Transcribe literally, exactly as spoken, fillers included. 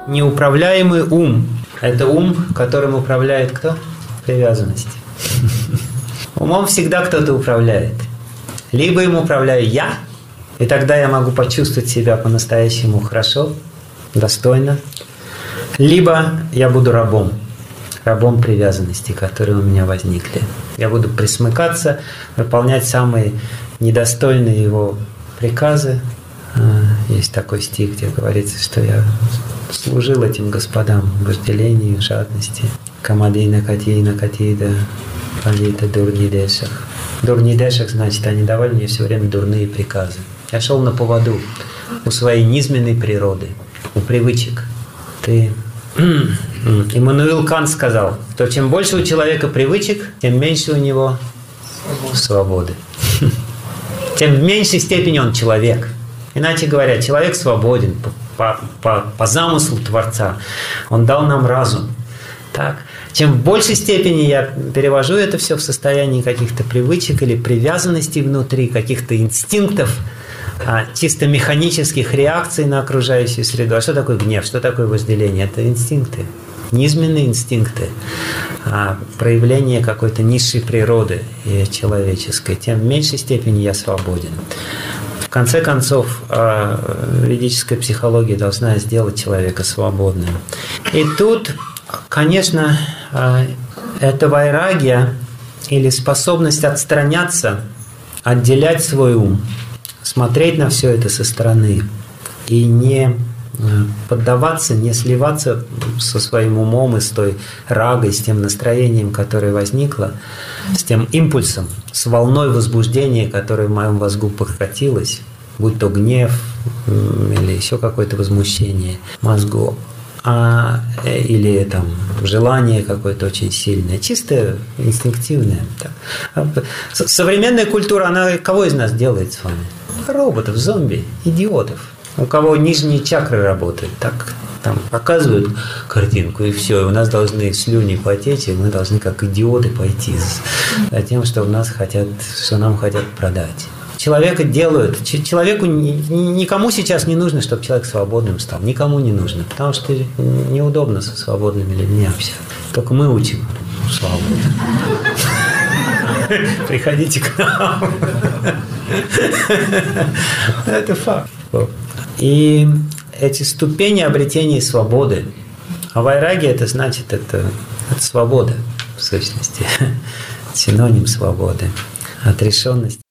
Неуправляемый ум – это ум, которым управляет кто? Привязанность. Умом всегда кто-то управляет. Либо им управляю я, и тогда я могу почувствовать себя по-настоящему хорошо, достойно. Либо я буду рабом, рабом привязанности, которые у меня возникли. Я буду присмыкаться, выполнять самые недостойные его приказы. Есть такой стих, где говорится, что я служил этим господам вожделению, жадности. Камадина катина катида палита дурнидешах. Дурнидешах значит, они давали мне все время дурные приказы. Я шел на поводу у своей низменной природы, у привычек. Ты... Иммануил Кант сказал, что чем больше у человека привычек, тем меньше у него свободы. Тем в меньшей степени он человек. Иначе говоря, человек свободен по, по, по замыслу Творца. Он дал нам разум. Так. Чем в большей степени я перевожу это все в состоянии каких-то привычек или привязанностей внутри, каких-то инстинктов, чисто механических реакций на окружающую среду. А что такое гнев? Что такое вожделение? Это инстинкты. Низменные инстинкты, проявление какой-то низшей природы человеческой. Тем в меньшей степени я свободен. В конце концов, ведическая психология должна сделать человека свободным. И тут, конечно, эта вайрагья или способность отстраняться, отделять свой ум, смотреть на все это со стороны и не поддаваться, не сливаться со своим умом и с той рагой, с тем настроением, которое возникло, с тем импульсом, с волной возбуждения, которая в моем мозгу прокатилась, будь то гнев или еще какое-то возмущение мозгу, а, или там желание какое-то очень сильное, чисто инстинктивное. Современная культура, она кого из нас делает с вами? Роботов, зомби, идиотов. У кого нижние чакры работают, так там показывают картинку, и все, и у нас должны слюни потечь, и мы должны как идиоты пойти за тем, что у нас хотят, что нам хотят продать. Человека делают, человеку никому сейчас не нужно, чтобы человек свободным стал, никому не нужно, потому что неудобно со свободными людьми общаться. Только мы учим свободу. Приходите к нам. Это факт. И эти ступени обретения свободы. А вайраги это значит, это, это свобода в сущности. Синоним свободы. Отрешенность.